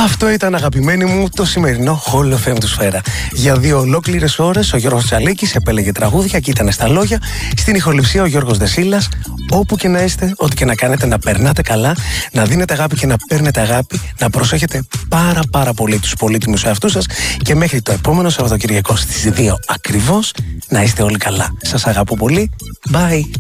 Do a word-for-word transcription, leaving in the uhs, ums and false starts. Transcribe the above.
Αυτό ήταν, αγαπημένοι μου, το σημερινό Hall εφ εμ του Σφαίρα. Για δύο ολόκληρες ώρες ο Γιώργος Τσαλίκης επέλεγε τραγούδια και ήταν στα λόγια. Στην ηχοληψία ο Γιώργος Δεσίλας. Όπου και να είστε, ό,τι και να κάνετε, να περνάτε καλά, να δίνετε αγάπη και να παίρνετε αγάπη, να προσέχετε πάρα πάρα πολύ τους πολύτιμους εαυτούς σας και μέχρι το επόμενο Σαββατοκυριακό στις δύο ακριβώς να είστε όλοι καλά. Σας αγαπώ πολύ. Bye.